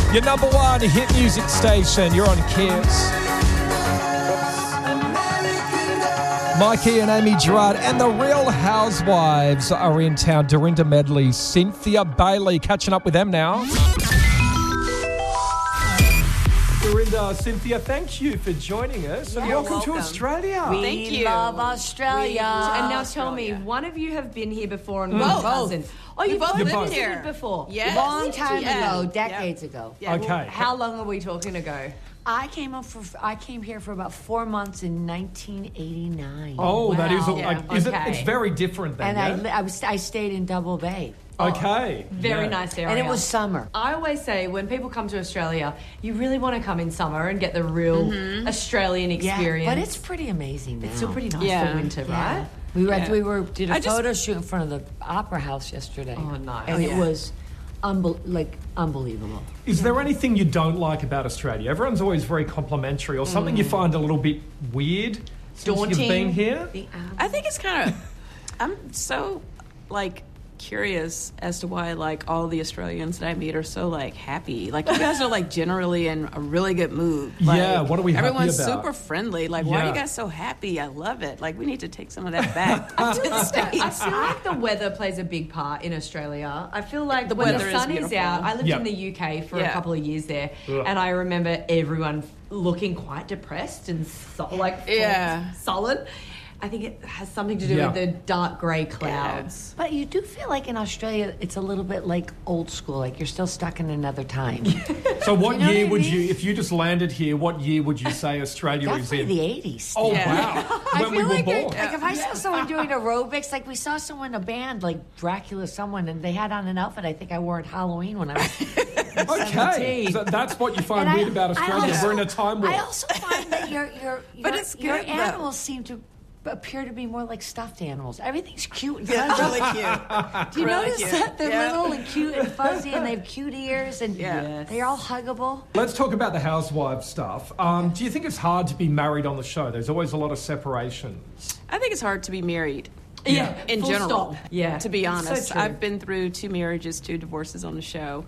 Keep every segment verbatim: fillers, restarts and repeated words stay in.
Your number one hit music station. You're on Kiss. Mikey and Amy Gerard and the Real Housewives are in town. Dorinda Medley, Cynthia Bailey. Catching up with them now. Dorinda, Cynthia, thank you for joining us. Yeah, and welcome, welcome to Australia. We Thank you. love Australia. We love and now Australia. tell me, one of you have been here before and Mm. one Both. hasn't. Oh, you We both both lived lived here here. before. Yes. Long time Yeah. ago, decades ago. Yeah. Okay. How long are we talking ago? I came up for I came here for about four months in nineteen eighty-nine. Oh, that is, a, Wow. like, is Okay. it? It's very different then, and I, yeah? li- I was I stayed in Double Bay, Okay. Very Yeah. nice area. and it was summer. I always say when people come to Australia, you really want to come in summer and get the real Australian experience. Yeah, but it's pretty amazing now. It's still pretty nice Yeah. for winter, Yeah. right? We were Yeah. we were did a I just- photo shoot in front of the Opera House yesterday. Oh, nice. And Oh, it yeah. was unbel- like unbelievable. Is there anything you don't like about Australia? Everyone's always very complimentary, or something you find a little bit weird since Daunting. you've been here? The I think it's kind of. I'm so like curious as to why like all the Australians that I meet are so like happy. Like you guys are like generally in a really good mood. Like, Yeah, what are we happy Everyone's about? super friendly. Like why are Yeah. you guys so happy? I love it. Like we need to take some of that back to the I States. feel like the weather plays a big part in Australia. I feel like The when weather the is sun is, beautiful. out, I lived Yeah. in the U K for a Yeah. couple of years there, Ugh. and I remember everyone looking quite depressed and so, like Yeah. sullen. I think it has something to do Yeah. with the dark grey clouds. But you do feel like in Australia, it's a little bit like old school. Like you're still stuck in another time. So what You know year what I would mean? you, if you just landed here, what year would you say Australia is Definitely in? the eighties. Oh, Yeah. wow. I When we feel were like, born. like if I saw someone doing aerobics, like we saw someone, a band like Dracula, someone, and they had on an outfit I think I wore at Halloween when I was Okay. seventeen. So that's what you find And I- weird about I Australia. also- We're in a time warp. I also find that your your But your, it's your good, though. animals seem to appear to be more like stuffed animals. Everything's cute and Yeah, fuzzy. really cute. Do you really notice cute. that they're Yeah. little and cute and fuzzy, and they have cute ears, and Yeah. Yes. they're all huggable? Let's talk about the housewife stuff. Um, do you think it's hard to be married on the show? There's always a lot of separations. I think it's hard to be married. Yeah, in full general. stop. Yeah, To be it's so honest, true. I've been through two marriages, two divorces on the show,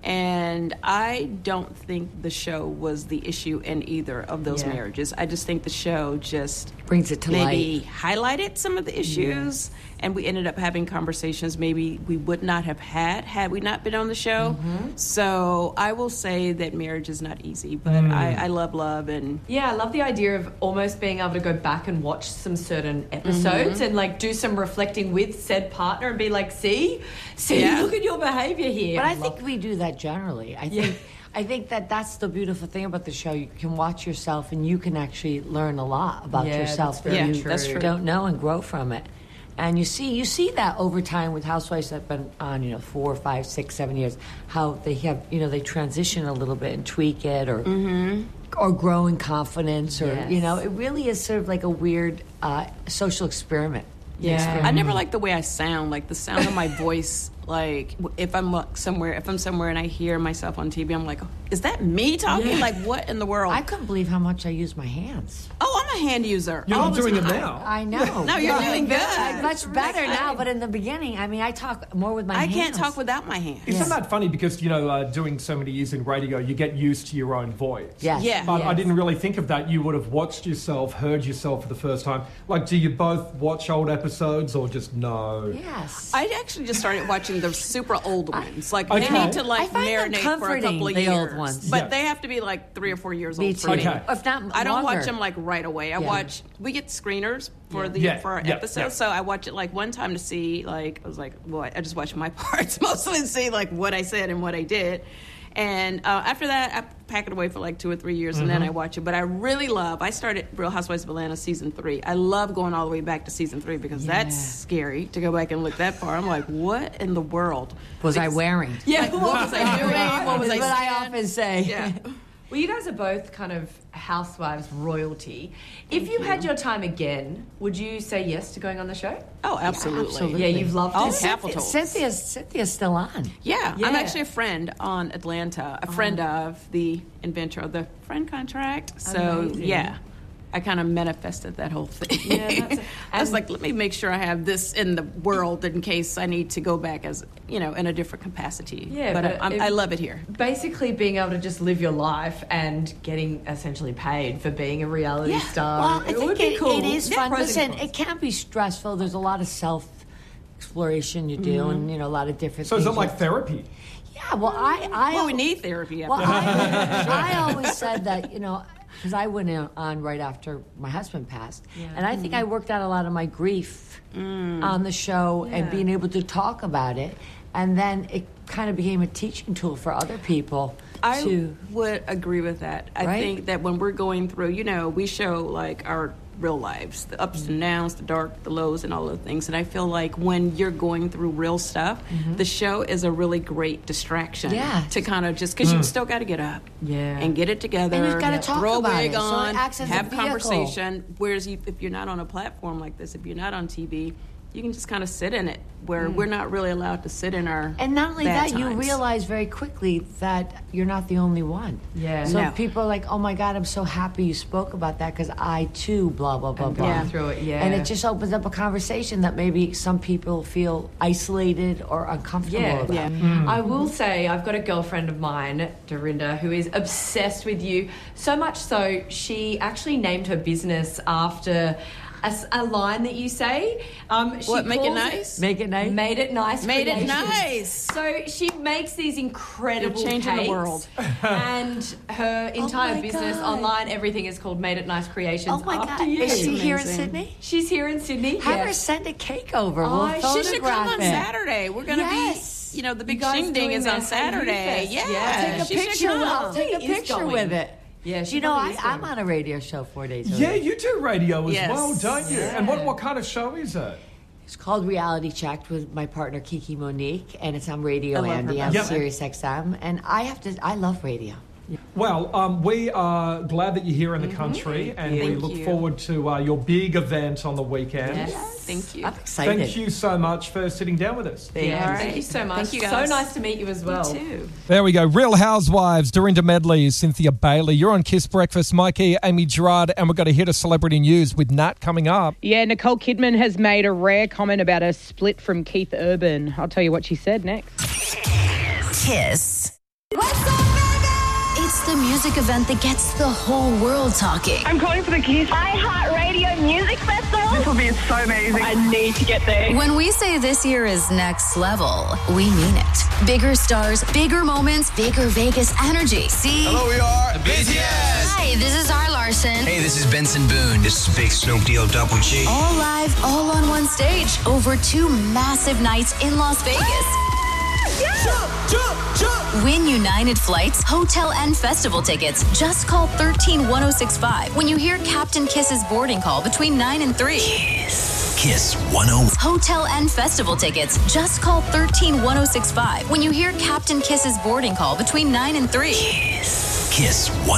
and I don't think the show was the issue in either of those Yeah. marriages. I just think the show just Brings it to maybe highlighted some of the issues, and we ended up having conversations maybe we would not have had had we not been on the show. So I will say that marriage is not easy, but I, I love love and Yeah, I love the idea of almost being able to go back and watch some certain episodes and like do some reflecting with said partner and be like, see, see, Yeah. look at your behaviour here. But I Love- think we do that generally. I Yeah. think I think that that's the beautiful thing about the show. You can watch yourself, and you can actually learn a lot about Yeah, yourself that's that very you true. That's true. don't know and grow from it. And you see you see that over time with housewives that have been on, you know, four, five, six, seven years, how they have, you know, they transition a little bit and tweak it, or or grow in confidence, or Yes. you know, it really is sort of like a weird uh, social experiment. Yeah. I never like the way I sound, like the sound of my voice. Like w- if I'm uh, somewhere, if I'm somewhere and I hear myself on T V, I'm like, is that me talking? Yeah. Like what in the world? I couldn't believe how much I use my hands. oh, I'm a hand user. You're all not the doing it time. now. I know. No, you're doing good. I'm much It's better really now, good. but in the beginning, I mean, I talk more with my I hands. can't talk without my hands. Isn't that funny? Because, you know, uh, doing so many years in radio, you get used to your own voice. Yes. Yeah. But I yes. didn't really think of that. You would have watched yourself, heard yourself for the first time. Like, do you both watch old episodes or just no? Yes. I actually just started watching the super old ones. Like Okay. they need to I like find them marinate for a comforting, couple of the years. old ones. But Yeah. they have to be like three or four years Me old for too. me. Okay. If not I don't longer. watch them like right away. I Yeah. watch. We get screeners for Yeah. the Yeah, for our yeah, episodes, yeah. so I watch it like one time to see. Like I was like, well, I just watched my parts mostly to see like what I said and what I did. And uh, after that, I pack it away for like two or three years, and then I watch it. But I really love. I started Real Housewives of Atlanta season three. I love going all the way back to season three because that's scary to go back and look that far. I'm like, what in the world was I wearing? Yeah, like, what was I doing? What was I That's what I saying? often say. Yeah. Well, you guys are both kind of housewives royalty. If you, had your time again, would you say yes to going on the show? Oh, absolutely. absolutely. Yeah, you've loved All it. capitals. Cynthia's, Cynthia's still on. Yeah, Yeah. I'm actually a friend on Atlanta, a friend of the inventor of the friend contract. So, Amazing. yeah. I kind of manifested that whole thing. Yeah, that's a- I was and- like, let me make sure I have this in the world in case I need to go back as, you know, in a different capacity. Yeah, but, but I, I'm, if- I love it here. Basically, being able to just live your life and getting essentially paid for being a reality star. Well, I it think would be it, cool. it is Yeah, fun. pros and Listen, cons. it can be stressful. There's a lot of self exploration you do, and you know, a lot of different. So is things it like you- therapy? Yeah. Well, I, I. Well, we need therapy after Well, that. I, I always said that, you know, because I went in- on right after my husband passed, and I think I worked out a lot of my grief on the show and Yeah. being able to talk about it, and then it kind of became a teaching tool for other people. I to would agree with that. I Right? think that when we're going through, you know, we show like our real lives, the ups and downs, the dark, the lows, and all those things. And I feel like when you're going through real stuff, the show is a really great distraction. Yeah. To kind of just because you still got to get up. Yeah. And get it together. And you've gotta talk throw about a wig it, so it on, acts as a have vehicle. conversation. Whereas you, if you're not on a platform like this, if you're not on T V, you can just kind of sit in it. Where we're not really allowed to sit in our And not only bad that, you times. realize very quickly that you're not the only one. Yeah. So No. people are like, "Oh my God, I'm so happy you spoke about that because I too, blah blah blah I'm blah." going through it, yeah. And it just opens up a conversation that maybe some people feel isolated or uncomfortable Yeah, about. Yeah. I will say I've got a girlfriend of mine, Dorinda, who is obsessed with you. So much so, she actually named her business after a, s- a line that you say. Um, she What, make it calls nice? Make it nice. Made it nice. Made it Creations. nice. So she makes these incredible You're changing the cakes, world. and her entire my business God. online, everything is called Made It Nice Creations. Oh my after God! you. Is she here in Amazing. Sydney? She's here in Sydney. Have yeah. her send a cake over. We'll Oh, she photograph She should come on it. Saturday. We're gonna Yes. be, you know, the big You guys shindig doing is the on Hey You Saturday. Fest. Yeah, Yeah. Take a she should picture. come. I'll take a She is picture going. with it. Yeah, she you know, probably I, is I'm going. on a radio show four days a Yeah, week. you do radio as Yes. well, don't you? And what, what kind of show is it? It's called Reality Checked with my partner Kiki Monique, and it's on Radio I love her Andy on best. Yep. Sirius X M. And I have to, I love radio. Well, um, we are glad that you're here in the country, and we Thank look you. forward to uh, your big event on the weekend. Yes. Thank you. I'm excited. Thank you so much for sitting down with us. Yeah, All right. thank you so much. Thank you, So guys. nice to meet you as well. You too. There we go. Real Housewives, Dorinda Medley, Cynthia Bailey. You're on Kiss Breakfast. Mikey, Amy Gerard, and we've got a hit of celebrity news with Nat coming up. Yeah, Nicole Kidman has made a rare comment about her split from Keith Urban. I'll tell you what she said next. Kiss. It's the music event that gets the whole world talking. I'm calling for the Kiss iHeartRadio Music Festival. This will be so amazing. I need to get there. When we say this year is next level, we mean it. Bigger stars, bigger moments, bigger Vegas energy. See? Hello, we are the B T S. Hi, this is Zara Larson. Hey, this is Benson Boone. This is Big Snoop Deal Double G. All live, all on one stage, over two massive nights in Las Vegas. Jump, jump, jump. Win United Flights, hotel, and festival tickets. Just call one three one zero six five when you hear Captain Kiss's boarding call between nine and three. Kiss. Kiss one oh. Hotel and festival tickets. Just call one three one zero six five when you hear Captain Kiss's boarding call between nine and three. Kiss. Kiss one.